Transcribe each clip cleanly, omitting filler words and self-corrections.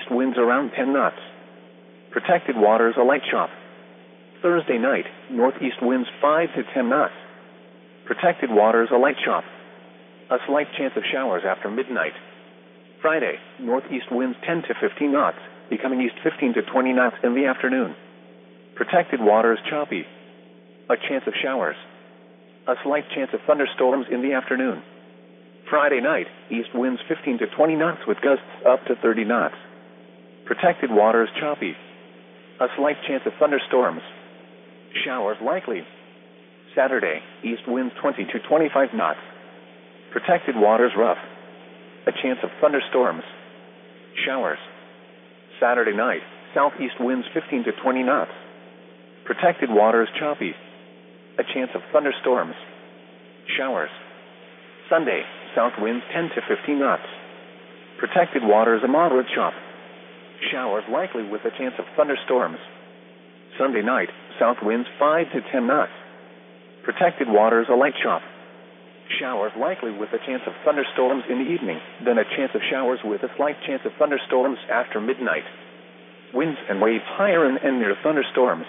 winds around 10 knots. Protected waters a light chop. Thursday night, northeast winds 5 to 10 knots. Protected waters a light chop. A slight chance of showers after midnight. Friday, northeast winds 10 to 15 knots, becoming east 15 to 20 knots in the afternoon. Protected waters choppy. A chance of showers. A slight chance of thunderstorms in the afternoon. Friday night, east winds 15 to 20 knots with gusts up to 30 knots. Protected waters choppy. A slight chance of thunderstorms. Showers likely. Saturday, east winds 20 to 25 knots. Protected waters rough. A chance of thunderstorms. Showers. Saturday night, southeast winds 15 to 20 knots. Protected waters choppy. A chance of thunderstorms. Showers. Sunday, south winds 10 to 15 knots. Protected waters a moderate chop. Showers likely with a chance of thunderstorms. Sunday night, south winds 5 to 10 knots. Protected waters a light chop. Showers likely with a chance of thunderstorms in the evening, then a chance of showers with a slight chance of thunderstorms after midnight. Winds and waves higher and near thunderstorms.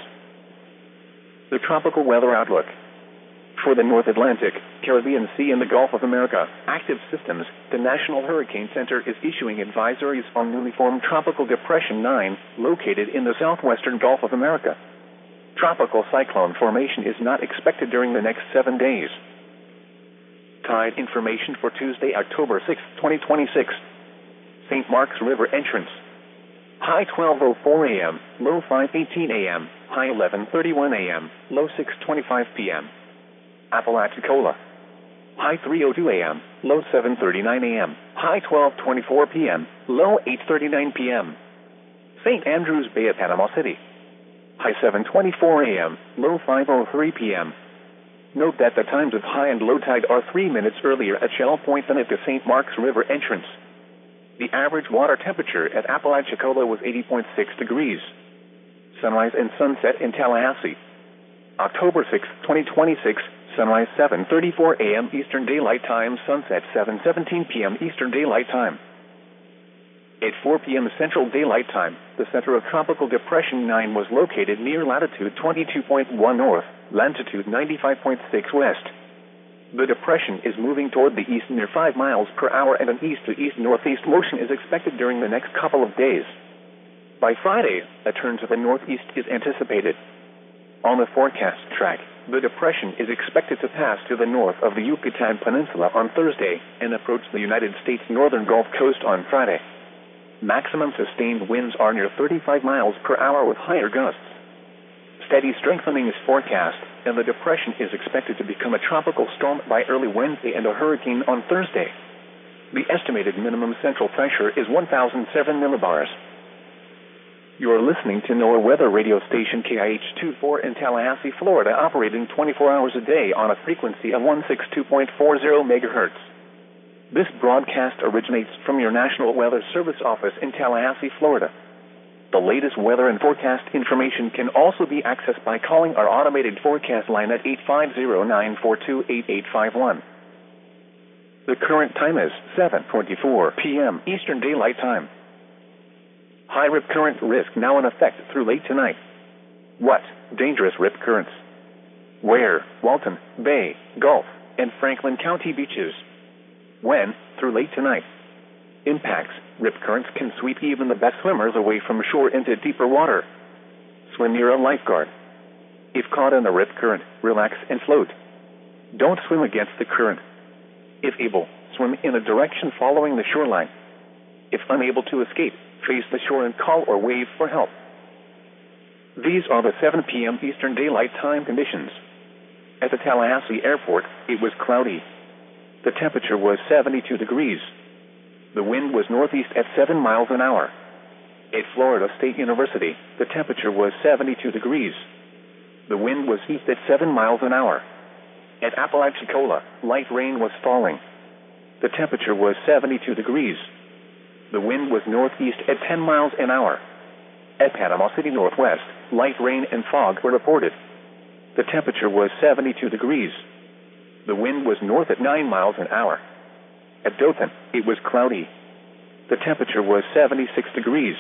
The tropical weather outlook. For the North Atlantic, Caribbean Sea, and the Gulf of America, active systems, the National Hurricane Center is issuing advisories on newly formed Tropical Depression 9, located in the southwestern Gulf of America. Tropical cyclone formation is not expected during the next 7 days. Tide information for Tuesday, October 6, 2026. St. Mark's River entrance. High 12:04 a.m., low 5:18 a.m., high 11:31 a.m., low 6:25 p.m. Apalachicola. High 3:02 a.m., low 7:39 a.m., high 12:24 p.m., low 8:39 p.m. St. Andrews Bay at Panama City. High 7:24 a.m., low 5:03 p.m. Note that the times of high and low tide are 3 minutes earlier at Shell Point than at the St. Mark's River entrance. The average water temperature at Apalachicola was 80.6 degrees. Sunrise and sunset in Tallahassee. October 6, 2026, sunrise 7:34 a.m. Eastern Daylight Time, sunset 7:17 p.m. Eastern Daylight Time. At 4 p.m. Central Daylight Time, the center of Tropical Depression 9 was located near latitude 22.1 north, longitude 95.6 west. The depression is moving toward the east near 5 miles per hour, and an east to east-northeast motion is expected during the next couple of days. By Friday, a turn to the northeast is anticipated. On the forecast track, the depression is expected to pass to the north of the Yucatan Peninsula on Thursday and approach the United States northern Gulf Coast on Friday. Maximum sustained winds are near 35 miles per hour with higher gusts. Steady strengthening is forecast, and the depression is expected to become a tropical storm by early Wednesday and a hurricane on Thursday. The estimated minimum central pressure is 1,007 millibars. You are listening to NOAA weather radio station KIH-24 in Tallahassee, Florida, operating 24 hours a day on a frequency of 162.40 megahertz. This broadcast originates from your National Weather Service office in Tallahassee, Florida. The latest weather and forecast information can also be accessed by calling our automated forecast line at 850-942-8851. The current time is 7:24 p.m. Eastern Daylight Time. High rip current risk now in effect through late tonight. What? Dangerous rip currents. Where? Walton, Bay, Gulf, and Franklin County beaches. When? Through late tonight. Impacts. Rip currents can sweep even the best swimmers away from shore into deeper water. Swim near a lifeguard. If caught in a rip current, relax and float. Don't swim against the current. If able, swim in a direction following the shoreline. If unable to escape, face the shore and call or wave for help. These are the 7 p.m. Eastern Daylight Time conditions. At the Tallahassee Airport, it was cloudy. The temperature was 72 degrees. The wind was northeast at 7 miles an hour. At Florida State University, the temperature was 72 degrees. The wind was east at 7 miles an hour. At Apalachicola, light rain was falling. The temperature was 72 degrees. The wind was northeast at 10 miles an hour. At Panama City Northwest, light rain and fog were reported. The temperature was 72 degrees. The wind was north at 9 miles an hour. At Dothan, it was cloudy. The temperature was 76 degrees.